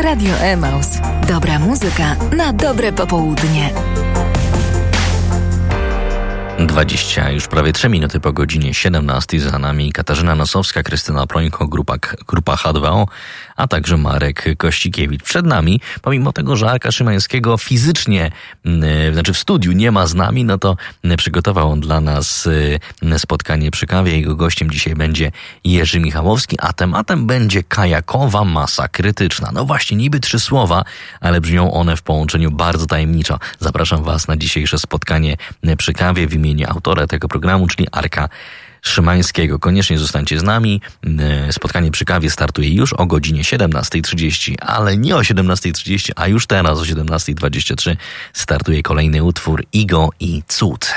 Radio Emaus. Dobra muzyka na dobre popołudnie. 20, już prawie 3 minuty po godzinie 17. Za nami Katarzyna Nosowska, Krystyna Prońko, grupa H2O, a także Marek Kościkiewicz. Przed nami, pomimo tego, że Arka Szymańskiego fizycznie, w studiu nie ma z nami, no to przygotował on dla nas spotkanie przy kawie. Jego gościem dzisiaj będzie Jerzy Michałowski, a tematem będzie kajakowa masa krytyczna. No właśnie, niby 3 słowa, ale brzmią one w połączeniu bardzo tajemniczo. Zapraszam Was na dzisiejsze spotkanie przy kawie w imieniu autora tego programu, czyli Arka Szymańskiego. Koniecznie zostańcie z nami. Spotkanie przy kawie startuje już o godzinie 17:30, ale nie o 17:30, a już teraz o 17:23 startuje kolejny utwór Igo i Cud.